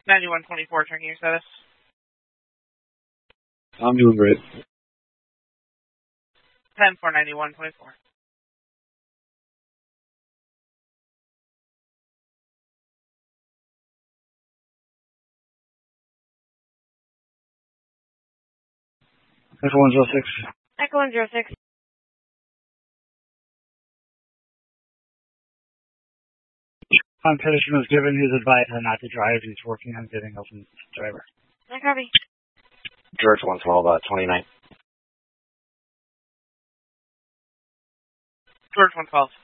9124, tracking your status. I'm doing great. 10-491-24. Echo 106. Echo 106. Peterson was given his advice on not to drive. He's working on getting a driver. I copy. George 112, 29. George 112.